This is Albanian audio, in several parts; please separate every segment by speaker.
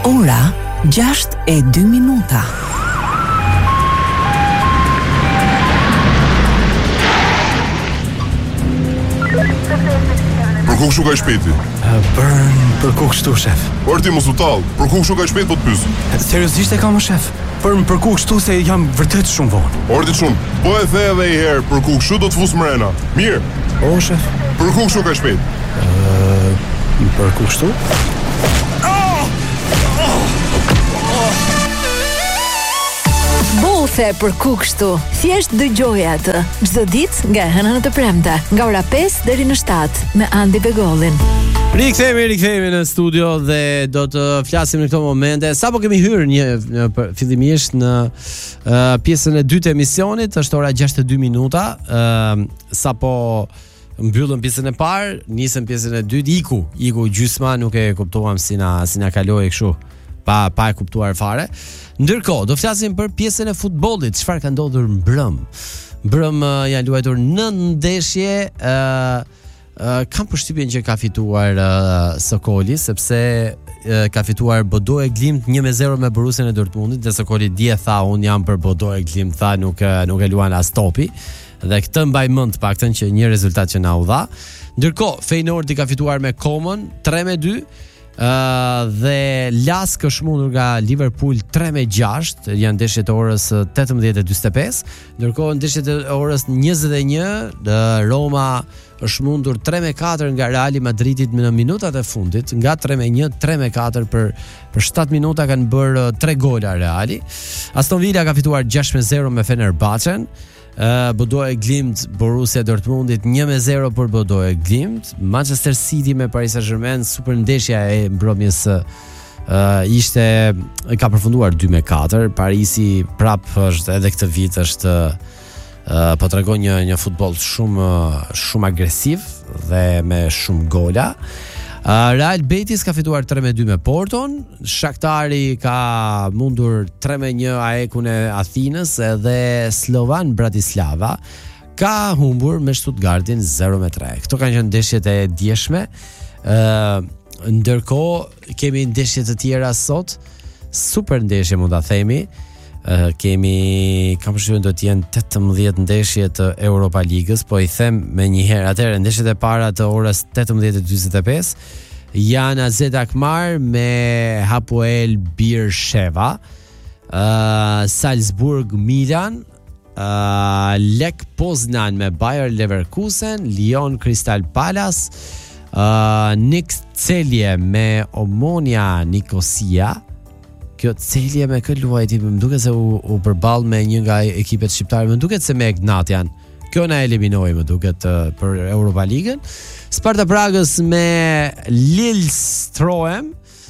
Speaker 1: Ora 6:02.
Speaker 2: Përku kështu ka i shpejti?
Speaker 3: Bërn përku kështu, shef.
Speaker 2: Orti mos u tall, përku kështu ka i shpejt po të pyes.
Speaker 3: Seriozisht e kam, shef. Përku kështu se jam vërtet shumë vonë.
Speaker 2: Orti shumë, po e the edhe një herë, përku kështu do të fus mrena. Mirë.
Speaker 3: O, shef.
Speaker 2: Përku kështu ka i shpejt?
Speaker 3: Përku kështu?
Speaker 4: Bothe përku kështu. Thjesht dëgjoje atë. Çdo ditë nga e hëna në të premte, nga ora 5 deri në 7 me Andi Begollin.
Speaker 5: Rikthehemi në studio dhe do të flasim në këto momente. Sapo kemi hyrë fillimisht në pjesën e dytë të emisionit, është ora 6:02. Sapo mbyllëm pjesën e parë, nisëm pjesën e dytë, iku gjysma, nuk e kuptuam si na kaloi kështu. Pa e kuptuar fare. Ndërkohë, do flasim për pjesën e futbollit, çfarë ka ndodhur mbrëm. Mbrëm janë luajtur 9 ndeshje, kam përshtypjen që ka fituar Sokoli, sepse ka fituar Bodo e Glimt 1-0 me Borussian e Dortmundit, dhe Sokoli dje tha unë jam për Bodo e Glimt, tha nuk e luan as topi. Dhe këtë mbaj mend paktën që një rezultat që na u dha. Ndërkohë, Feyenoordi ka fituar me Komën 3-2. Dhe Lask është mundur nga Liverpool 3-6, janë ndeshjet e orës 18:45. Ndërkohë ndeshjet e orës 21, Roma është mundur 3-4 nga Real Madridit në minutat e fundit, nga 3-1, 3-4 për 7 minuta kanë bërë 3 gola Reali. Aston Villa ka fituar 6-0 me Fenerbahçen. Bodo e Glimt Borussia Dortmundit 1-0 për Bodo e Glimt. Manchester City me Paris Saint-Germain, super ndeshja e mbrëmjes ka përfunduar 2-4. Parisi prap është edhe këtë vit është po tregon një futboll shumë agresiv dhe me shumë gola. Real Betis ka fituar 3-2 me Porton. Shaktari ka mundur 3-1 AEK-un e Athinës, edhe Slovan Bratislava ka humbur me Stuttgartin 0-3. Këto kanë qenë ndeshjet e djeshme. Ndërkohë kemi ndeshje të tjera sot, super ndeshje mund ta themi. Kam përshtypjen do të jenë 18 ndeshje të Europa Ligës, po i them me një herë. Atëherë ndeshjet e para të orës 18:45 janë AZ Alkmaar me Hapoel Beersheva, Salzburg Milan, Lech Poznan me Bayer Leverkusen, Lyon Crystal Palace, Nix Celje me Omonia Nicosia. Kjo Celje me këtë luajti më duket se u përball me një nga ekipet shqiptare, më duket se me Ignatian. Kjo na eliminoi më duket për Europa Ligën. Sparta Pragës me Lillestrøm,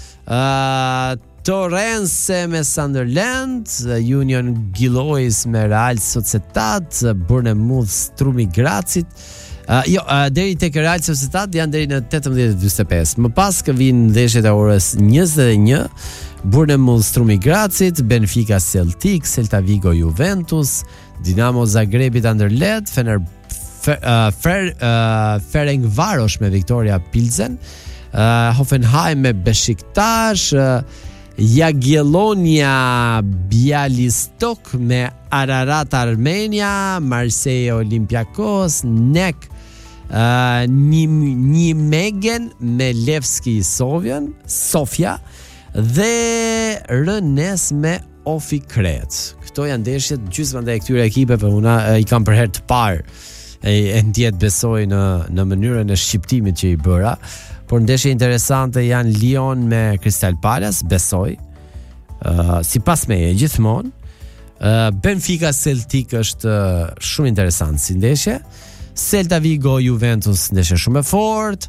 Speaker 5: Torrense me Sunderland, Union Gilois me Real Sociedad, Bournemouth Strumi Grazit. Deri tek Real Sociedad janë deri në 18:45. Më pas që vinë ndeshjet e orës 21, Bournemouth Strumi Grazit, Benfica Celtic, Celta Vigo Juventus, Dinamo Zagrebit Anderlecht, Ferencvaros me Victoria Pilsen, Hoffenheim me Beşiktaş, Jagiellonia Bialystok me Ararat Armenia, Marseille Olympiakos, NEC Nijmegen me Levski Sofia dhe Rennes me Ofi Kret. Këto janë ndeshjet gjysma ndaj këtyre ekipeve, unë i kam për herë të parë e ndjet besoj në mënyrën e shqiptimit që i bëra. Por ndeshje interesante janë Lyon me Crystal Palace, besoj. Sipas meje gjithmonë. Benfica Celtic është shumë interesant si ndeshje. Celta Vigo Juventus ndeshje shumë e fortë.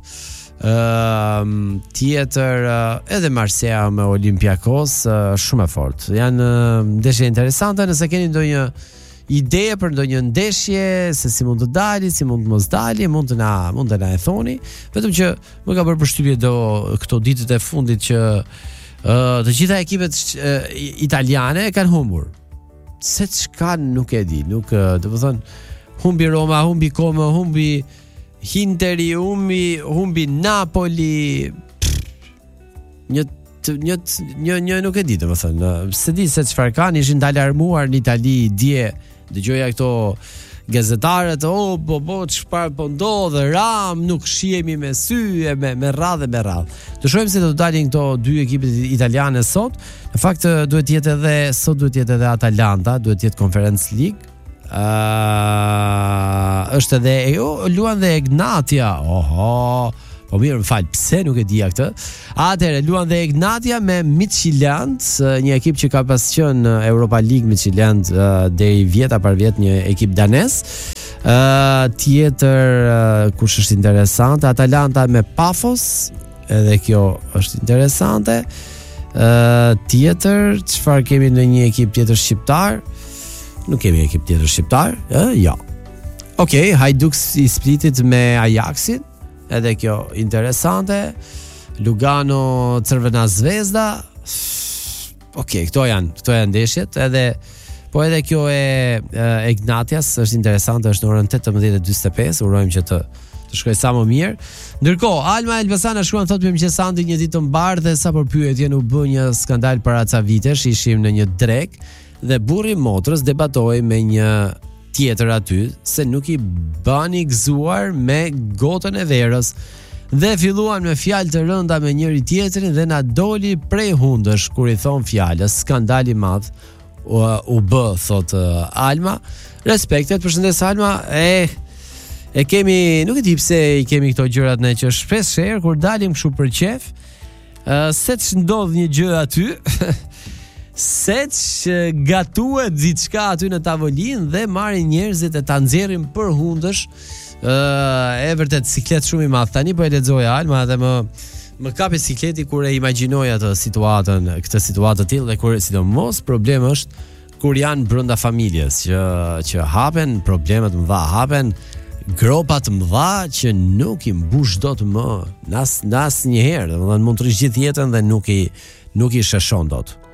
Speaker 5: Tjetër edhe Marseille me Olympiakos shumë e fortë. Janë ndeshje interesante. Nëse keni ndonjë ide për ndonjë ndeshje, se si mund të dali, si mund të mos dali, mund të na e thoni. Vetëm që më ka bërë përshtypje këto ditët e fundit që të gjitha ekipet italiane kanë humbur. Se çka nuk e di, do të thënë humbi Roma, humbi Como, humbi Interi, humbi Napoli. Një një nuk e di domethënë, se di se çfarë kanë, ishin dalë armuar në Itali dje, dëgjoja këto gazetarët, çfarë po ndodh, ram, nuk shihemi me sy, me radhë. Të shohim se do të dalin këto dy ekipet italiane sot. Në fakt duhet të jetë edhe Atalanta, duhet të jetë Conference League. Është edhe luan dhe Egnatia. Po mirë, më fal, pse nuk e dija këtë. Atëherë luan dhe Egnatia me Midtjylland, një ekip që ka pas qenë Europa League. Midtjylland deri vjeta par vjet një ekip danes. Tjetër kush është interesante, Atalanta me Pafos, edhe kjo është interesante. Tjetër, çfarë kemi në një ekip tjetër shqiptar? Nuk kemi ekip tjetër shqiptar, jo. Okej, Hajduk i Splitit me Ajaxin, edhe kjo interesante. Lugano Crvena Zvezda. Okej, këto janë ndeshjet, edhe kjo e Ignatias është interesante, është në orën 18:45, urojmë që të shkojë sa më mirë. Ndërkohë, Alma Elbasana shkruan, thotë, mëngjes Andi, një ditë të mbarë dhe sa për pyetje u bë një skandal para ca vitesh, ishim në një drek dhe burri motrës debatoi me një tjetër aty se nuk i bani gëzuar me gotën e verës dhe filluan me fjalë të rënda me njëri tjetrin dhe na doli prej hundësh kur i thon fjalës. Skandal i madh u bë, thot Alma. Respektet, përshëndes Alma. E kemi, nuk e di pse i kemi këto gjërat ne që shpesh herë kur dalim kështu për qef, se ç'ndodh një gjë aty, se gatuhet diçka aty në tavolinë dhe marrin njerëzit e ta nxjerrin për hundësh. E vërtet siklet shumë i madh. Tani po e lexoja Alma dhe më kapi sikleti kur e imagjinoj këtë situatë të tillë dhe kur sidomos problemi është kur janë brenda familjes që hapen problemet mëdha, hapen gropa të mëdha që nuk i mbush dot më nas një herë, domethënë mund të rish gjithë jetën dhe nuk i sheshon dot.